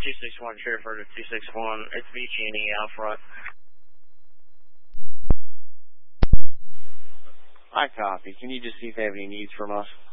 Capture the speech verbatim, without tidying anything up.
two six one, transfer to two six one. It's V G and E out front. I copy. Can you just see if they have any needs from us?